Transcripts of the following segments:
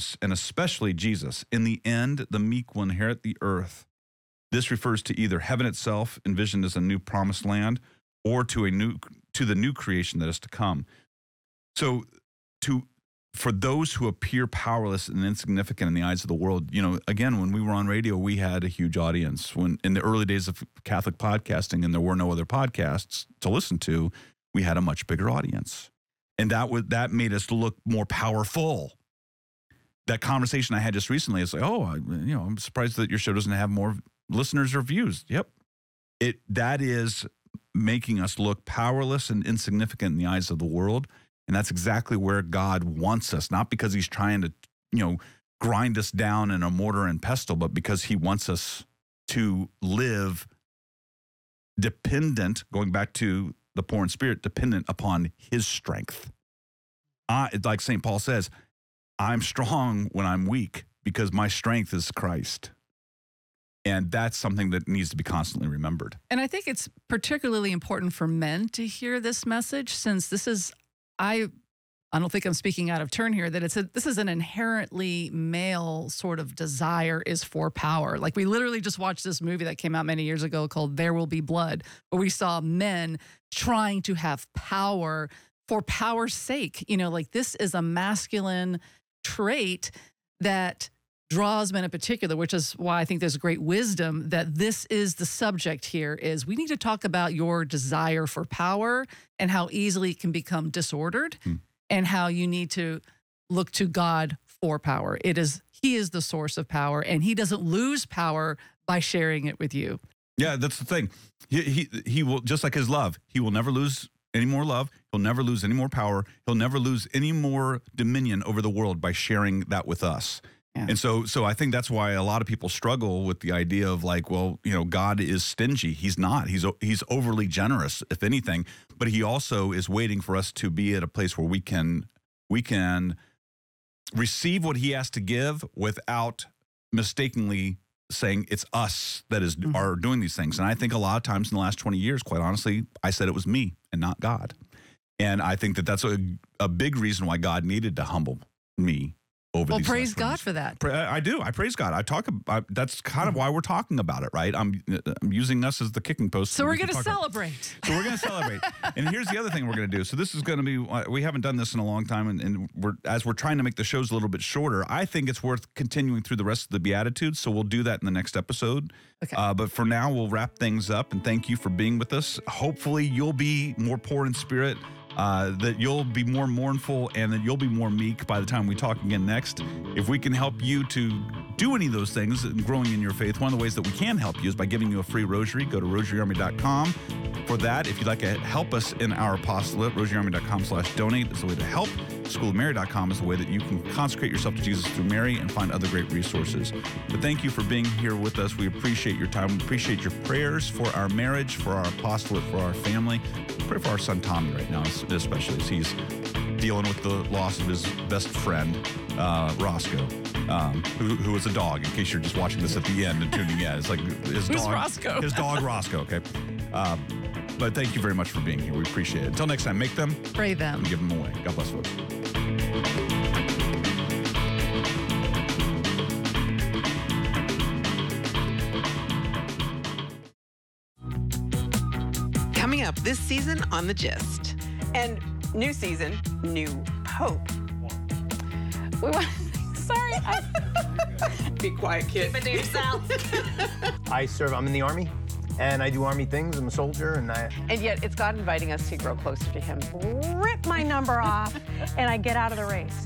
notice, and especially Jesus, in the end, the meek will inherit the earth. This refers to either heaven itself, envisioned as a new promised land, or to the new creation that is to come. So for those who appear powerless and insignificant in the eyes of the world, again, when we were on radio, we had a huge audience. When in the early days of Catholic podcasting and there were no other podcasts to listen to, we had a much bigger audience. And that made us look more powerful. That conversation I had just recently is like, I'm surprised that your show doesn't have more listeners or views. Yep. That is making us look powerless and insignificant in the eyes of the world. And that's exactly where God wants us, not because he's trying to, grind us down in a mortar and pestle, but because he wants us to live dependent, going back to the poor in spirit, dependent upon his strength. Like St. Paul says, I'm strong when I'm weak because my strength is Christ. And that's something that needs to be constantly remembered. And I think it's particularly important for men to hear this message, since this is, I don't think I'm speaking out of turn here, that this is an inherently male sort of desire is for power. Like, we literally just watched this movie that came out many years ago called There Will Be Blood, where we saw men trying to have power for power's sake. Like, this is a masculine trait that draws men in particular, which is why I think there's great wisdom that this is the subject here, is we need to talk about your desire for power and how easily it can become disordered and how you need to look to God for power. He is the source of power, and he doesn't lose power by sharing it with you. Yeah, that's the thing. He will, just like his love, he will never lose any more love. He'll never lose any more power. He'll never lose any more dominion over the world by sharing that with us. Yeah. And so I think that's why a lot of people struggle with the idea of like, God is stingy. He's not. He's overly generous, if anything. But he also is waiting for us to be at a place where we can receive what he has to give without mistakenly saying it's us that are doing these things. And I think a lot of times in the last 20 years, quite honestly, I said it was me and not God. And I think that that's a big reason why God needed to humble me. Well, praise God for that. I do. I praise God. That's kind of why we're talking about it, right? I'm using us as the kicking post. So we're going to celebrate. And here's the other thing we're going to do. So this is going to be, we haven't done this in a long time, and as we're trying to make the shows a little bit shorter, I think it's worth continuing through the rest of the Beatitudes. So we'll do that in the next episode. Okay. But for now, we'll wrap things up, and thank you for being with us. Hopefully you'll be more poor in spirit, that you'll be more mournful, and that you'll be more meek by the time we talk again next. If we can help you to do any of those things and growing in your faith, one of the ways that we can help you is by giving you a free rosary. Go to rosaryarmy.com for that. If you'd like to help us in our apostolate, rosaryarmy.com/donate is the way to help. schoolofmary.com is the way that you can consecrate yourself to Jesus through Mary and find other great resources. But thank you for being here with us. We appreciate your time. We appreciate your prayers for our marriage, for our apostolate, for our family. Pray for our son Tommy right now, especially as he's dealing with the loss of his best friend, Roscoe, who is a dog, in case you're just watching this at the end and tuning in. It's like his dog, Roscoe? His dog, Roscoe, okay? But thank you very much for being here. We appreciate it. Until next time, make them, pray them, and give them away. God bless, folks. Coming up this season on The Gist. And new season, new hope. Sorry. Be quiet, kid. Keep it to yourself. I'm in the Army, and I do Army things. I'm a soldier, And yet it's God inviting us to grow closer to him. Rip my number off, and I get out of the race.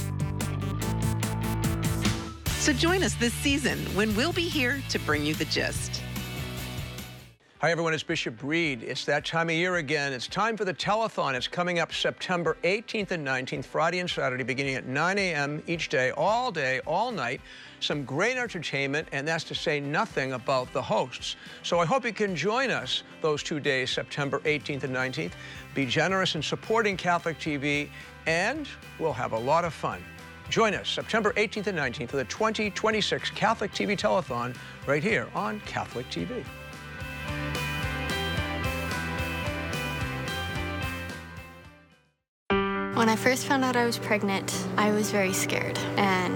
So join us this season when we'll be here to bring you The Gist. Hi, everyone. It's Bishop Reed. It's that time of year again. It's time for the telethon. It's coming up September 18th and 19th, Friday and Saturday, beginning at 9 a.m. each day, all night. Some great entertainment, and that's to say nothing about the hosts. So I hope you can join us those 2 days, September 18th and 19th. Be generous in supporting Catholic TV, and we'll have a lot of fun. Join us September 18th and 19th for the 2026 Catholic TV Telethon right here on Catholic TV. When I first found out I was pregnant, I was very scared, and